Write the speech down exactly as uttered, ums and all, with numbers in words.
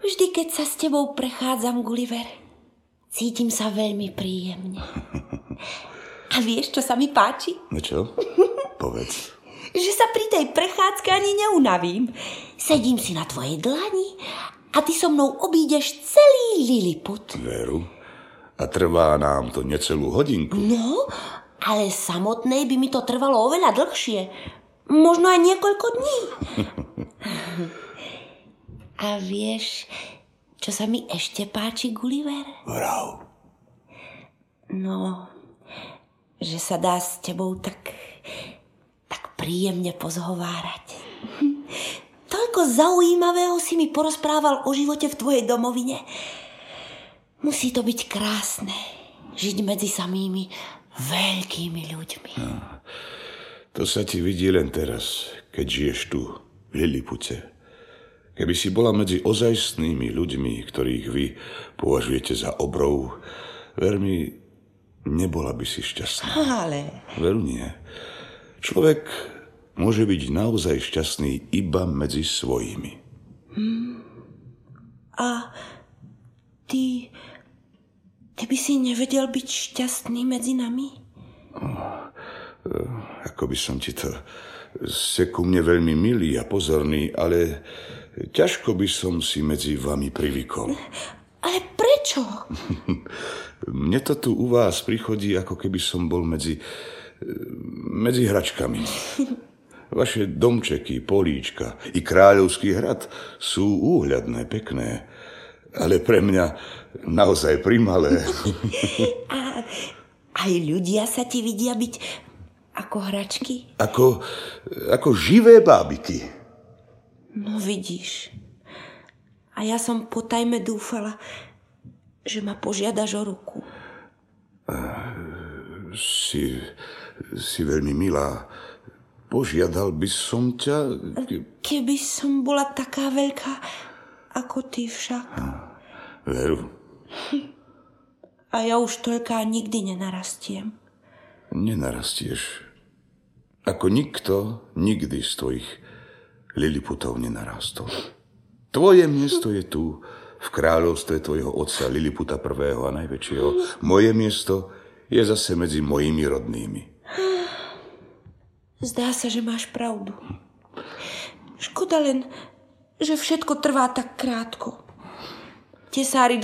Vždy, keď sa s tebou prechádzam, Gulliver, cítim sa veľmi príjemne. A vieš, čo sa mi páči? No čo? Povedz. Že sa pri tej prechádzke ani neunavím. Sedím si na tvojej dlani a ty so mnou obídeš celý Lilliput. Veru? A trvá nám to necelú hodinku. No, ale samotnej by mi to trvalo oveľa dlhšie. Možno aj niekoľko dní. A vieš, čo sa mi ešte páči, Gulliver? Vrav. No, že sa dá s tebou tak, tak príjemne pozhovárať. Toľko zaujímavého si mi porozprával o živote v tvojej domovine. Musí to byť krásne, žiť medzi samými veľkými ľuďmi. No, to sa ti vidí len teraz, keď žiješ tu, v Lillipute. Keby si bola medzi ozajstnými ľuďmi, ktorých vy považujete za obrov, ver mi, nebola by si šťastná. Ale... Veru nie. Človek môže byť naozaj šťastný iba medzi svojimi. Hmm. A ty... Ty by si nevedel byť šťastný medzi nami? Oh, ako by som ti to... Ste ku mne veľmi milý a pozorný, ale ťažko by som si medzi vami privykol. Ale prečo? Mne to tu u vás prichodí, ako keby som bol medzi... medzi hračkami. Vaše domčeky, políčka i kráľovský hrad sú úhľadné, pekné, ale pre mňa naozaj primalé. A aj ľudia sa ti vidia byť ako hračky? Ako, ako živé bábiky. No vidíš. A ja som potajme dúfala, že ma požiadaš o ruku. Si, si veľmi milá. Požiadal by som ťa... Keby som bola taká veľká, ako ty však. Veru. A ja už toľká nikdy nenarastiem. Nenarastieš. Ako nikto nikdy z tvojich Lilliputov nenarastol. Tvoje miesto je tu, v kráľovstve tvojho otca Lilliputa prvého a najväčšieho. Moje miesto je zase medzi mojimi rodnými. Zdá sa, že máš pravdu. Škoda len, že všetko trvá tak krátko. Tesári